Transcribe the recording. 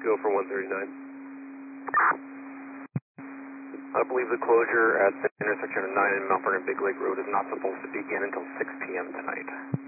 Go for 139. I believe the closure at the intersection of 9 and Mount Vernon Big Lake Road is not supposed to begin until 6 p.m. tonight.